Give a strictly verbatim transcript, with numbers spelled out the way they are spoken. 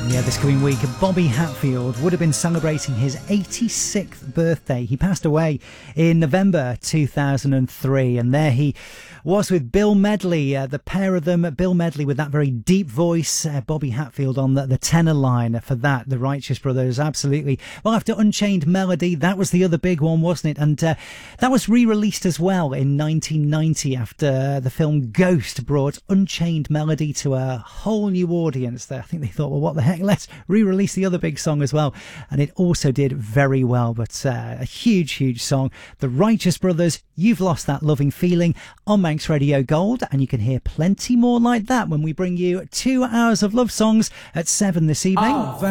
Yeah, this coming week, Bobby Hatfield would have been celebrating his eighty-sixth birthday. He passed away in November two thousand three, and there he was with Bill Medley, uh, the pair of them. Bill Medley with that very deep voice, uh, Bobby Hatfield on the, the tenor line for that, the Righteous Brothers, absolutely. Well, after Unchained Melody, that was the other big one, wasn't it? And uh, that was re-released as well in nineteen ninety after the film Ghost brought Unchained Melody to a whole new audience there. I think they thought, well, what the heck, let's re-release the other big song as well. And it also did very well, but uh, a huge, huge song. The Righteous Brothers, You've Lost That Loving Feeling, on Manx Radio Gold, and you can hear plenty more like that when we bring you two hours of love songs at seven this evening. Oh,